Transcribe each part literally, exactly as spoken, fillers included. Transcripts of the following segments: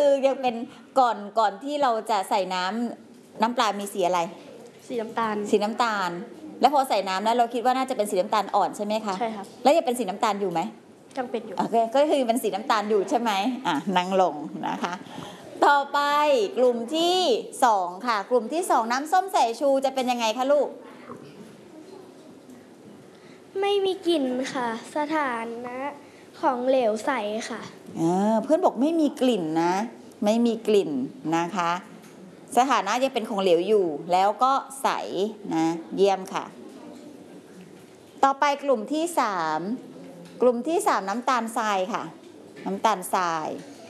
คือยังเป็นก่อนก่อนที่เราจะใส่น้ำน้ำปลามีสีอะไรสีน้ำตาลสีน้ำตาลแล้วพอใส่น้ำแล้วเราคิดว่าน่าจะเป็นสีน้ำตาลอ่อนใช่ไหมคะใช่ครับแล้วยังเป็นสีน้ำตาลอยู่ไหมยังเป็นอยู่โอเคก็คือเป็นสีน้ำตาลอยู่ใช่ไหมอ่ะนั่งลงนะคะต่อไปกลุ่มที่สองค่ะกลุ่มที่สองน้ำส้มสายชูจะเป็นยังไงคะลูกไม่มีกลิ่นค่ะสถานะของเหลวใสค่ะเพื่อนบอกไม่มีกลิ่นนะไม่มีกลิ่นนะคะสถานะยังเป็นของเหลวอยู่แล้วก็ใสนะเยี่ยมค่ะต่อไปกลุ่มที่สามกลุ่มที่สามน้ำตาลทรายค่ะน้ำตาลทราย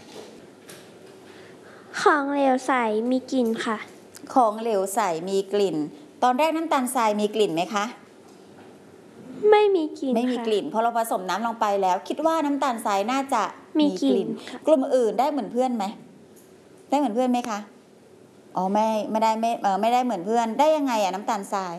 ของเหลวใสมีกลิ่นค่ะของเหลวใสมีกลิ่นตอนแรกน้ำตาลทรายมีกลิ่นไหมคะไม่มีกลิ่นไม่มีกลิ่นพอเราผสมน้ำลงไปแล้วคิดว่าน้ำตาลทรายน่าจะมีกลิ่นกลุ่มอื่นได้เหมือนเพื่อนไหมได้เหมือนเพื่อนไหมคะอ๋อไม่ไม่ได้ไม่เออไม่ได้เหมือนเพื่อนได้ยังไงอะน้ำตาลทราย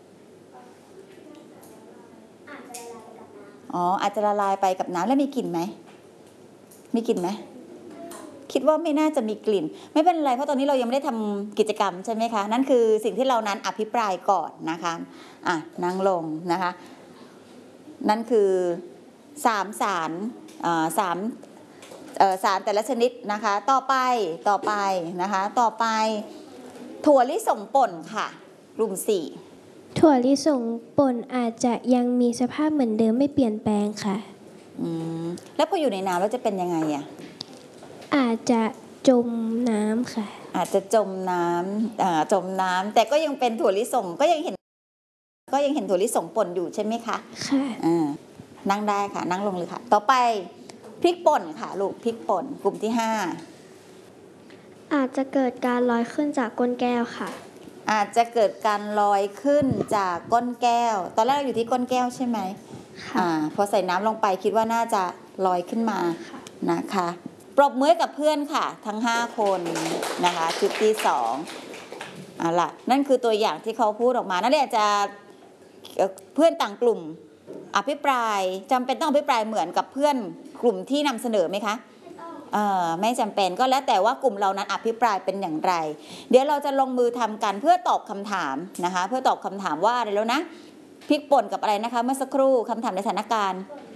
อ๋ออาจจะละลายไปกับน้ำแล้วมีกลิ่นไหมมีกลิ่นไหมคิดว่าไม่น่าจะมีกลิ่นไม่เป็นไรเพราะตอนนี้เรายังไม่ได้ทำกิจกรรมใช่ไหมคะนั่นคือสิ่งที่เรานั้นอภิปรายก่อนนะคะอ่ะนั่งลงนะคะนั่นคือสามสารสามสารแต่ละชนิดนะคะต่อไปต่อไปนะคะต่อไปถั่วลิสงป่นค่ะกลุ่มสี่ถั่วลิสงป่นอาจจะยังมีสภาพเหมือนเดิมไม่เปลี่ยนแปลงค่ะอืมแล้วพออยู่ในน้ำแล้วจะเป็นยังไงอ่ะอาจจะจมน้ำค่ะอาจจะจมน้ำอ่าจมน้ำแต่ก็ยังเป็นถั่วลิสงก็ยังเห็นก็ยังเห็นถั่วลิสงป่นอยู่ใช่ไหมคะค่ะอ่านั่งได้ค่ะนั่งลงเลยค่ะต่อไปพริกป่นค่ะลูกพริกป่นกลุ่มที่ห้าอาจจะเกิดการลอยขึ้นจากก้นแก้วค่ะอาจจะเกิดการลอยขึ้นจากก้นแก้วตอนแรกเราอยู่ที่ก้นแก้วใช่ไหมค่ะอ่าพอใส่น้ำลงไปคิดว่าน่าจะลอยขึ้นมานะคะปรบมือกับเพื่อนค่ะทั้งห้าคนนะคะชุดที่สองเอาล่ะนั่นคือตัวอย่างที่เขาพูดออกมานั่นแหละจะเพื่อนต่างกลุ่มอภิปรายจำเป็นต้องอภิปรายเหมือนกับเพื่อนกลุ่มที่นำเสนอไหมคะเอ่อไม่จำเป็นก็แล้วแต่ว่ากลุ่มเรานั้นอภิปรายเป็นอย่างไรเดี๋ยวเราจะลงมือทำกันเพื่อตอบคำถามนะคะเพื่อตอบคำถามว่าอะไรแล้วนะพริกป่นกับอะไรนะคะเมื่อสักครู่คำถามในสถานการณ์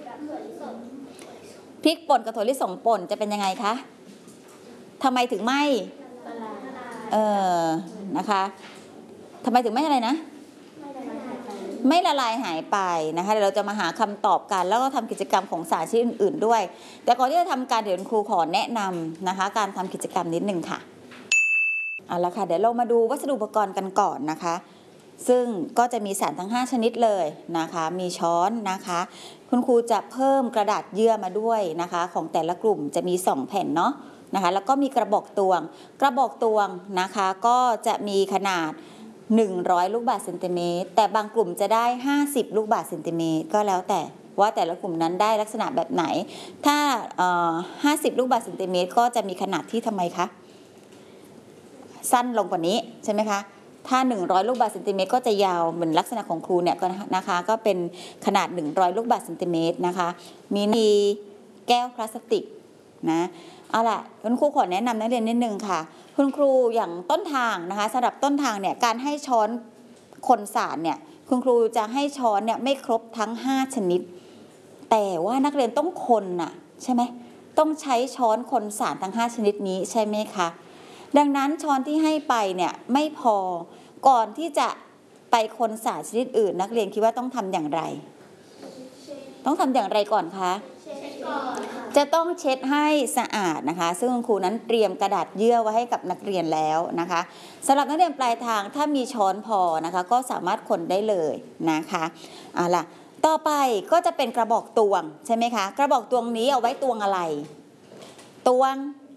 พริกป่นกับถั่วลิสงป่นจะเป็นยังไงคะทำไมถึงไม่เออนะคะทำไมถึงไม่อะไรนะไม่ละลายหายไปนะคะเดี๋ยวเราจะมาหาคำตอบกันแล้วก็ทำกิจกรรมของสารชนิดอื่นๆด้วยแต่ก่อนที่จะทำการเดี๋ยวครูขอแนะนำนะคะการทำกิจกรรมนิดนึงค่ะเอาละค่ะเดี๋ยวเรามาดูวัสดุอุปกรณ์กันก่อนนะคะซึ่งก็จะมีสารทั้งห้าชนิดเลยนะคะมีช้อนนะคะคุณครูจะเพิ่มกระดาษเยื่อมาด้วยนะคะของแต่ละกลุ่มจะมีสองแผ่นเนาะนะคะแล้วก็มีกระบอกตวงกระบอกตวงนะคะก็จะมีขนาดหนึ่งร้อยลูกบาศก์เซนติเมตรแต่บางกลุ่มจะได้ห้าสิบลูกบาศก์เซนติเมตรก็แล้วแต่ว่าแต่ละกลุ่มนั้นได้ลักษณะแบบไหนถ้าห้าสิบลูกบาศก์เซนติเมตรก็จะมีขนาดที่ทำไมคะสั้นลงกว่านี้ใช่ไหมคะถ้าหนึ่งร้อยลูกบาศก์เซนติเมตรก็จะยาวเหมือนลักษณะของครูเนี่ยก็นะคะก็เป็นขนาดหนึ่งร้อยลูกบาศก์เซนติเมตรนะคะมีแก้วพลาสติกนะเอาล่ะคุณครูขอแนะนำนักเรียนนิดนึงค่ะคุณครูอย่างต้นทางนะคะสำหรับต้นทางเนี่ยการให้ช้อนคนสารเนี่ยคุณครูจะให้ช้อนเนี่ยไม่ครบทั้งห้าชนิดแต่ว่านักเรียนต้องคนน่ะใช่ไหมต้องใช้ช้อนคนสารทั้งห้าชนิดนี้ใช่ไหมคะดังนั้นช้อนที่ให้ไปเนี่ยไม่พอก่อนที่จะไปคนสารชนิดอื่นนักเรียนคิดว่าต้องทำอย่างไรต้องทำอย่างไรก่อนคะจะต้องเช็ดให้สะอาดนะคะซึ่งคุณครูนั้นเตรียมกระดาษเยื่อไว้ให้กับนักเรียนแล้วนะคะสำหรับนักเรียนปลายทางถ้ามีช้อนพอนะคะก็สามารถคนได้เลยนะคะเอาล่ะต่อไปก็จะเป็นกระบอกตวงใช่ไหมคะกระบอกตวงนี้เอาไว้ตวงอะไรตวง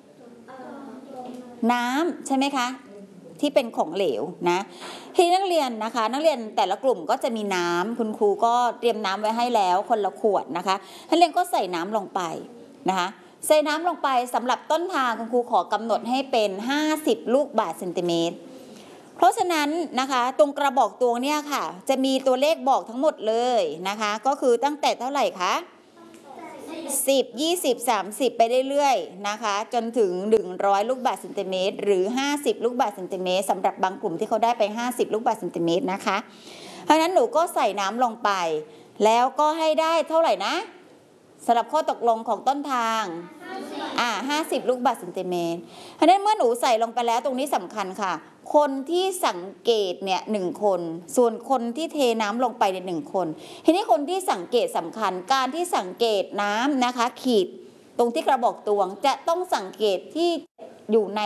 น้ำใช่ไหมคะที่เป็นของเหลวนะที่นักเรียนนะคะนักเรียนแต่ละกลุ่มก็จะมีน้ำคุณครูก็เตรียมน้ำไว้ให้แล้วคนละขวดนะคะนักเรียนก็ใส่น้ำลงไปนะคะใส่น้ำลงไปสำหรับต้นทางคุณครูขอกำหนดให้เป็นห้าสิบลูกบาศก์เซนติเมตรเพราะฉะนั้นนะคะตรงกระบอกตวงเนี่ยค่ะจะมีตัวเลขบอกทั้งหมดเลยนะคะก็คือตั้งแต่เท่าไหร่คะสิบ ยี่สิบ สามสิบไปเรื่อยๆนะคะจนถึงหนึ่งร้อยลูกบาศก์เซนติเมตรหรือห้าสิบลูกบาศก์เซนติเมตรสำหรับบางกลุ่มที่เขาได้ไปห้าสิบลูกบาศก์เซนติเมตรนะคะเพราะฉะนั้นหนูก็ใส่น้ำลงไปแล้วก็ให้ได้เท่าไหร่นะสำหรับข้อตกลงของต้นทางอ่าห้าสิบลูกบาศก์เซนติเมตรเพราะฉะนั้นเมื่อหนูใส่ลงไปแล้วตรงนี้สำคัญค่ะคนที่สังเกตเนี่ยหนึ่งคนส่วนคนที่เทน้ำลงไปเนี่ยหนึ่งคนทีนี้คนที่สังเกตสำคัญการที่สังเกตน้ำนะคะขีดตรงที่กระบอกตวงจะต้องสังเกตที่อยู่ใน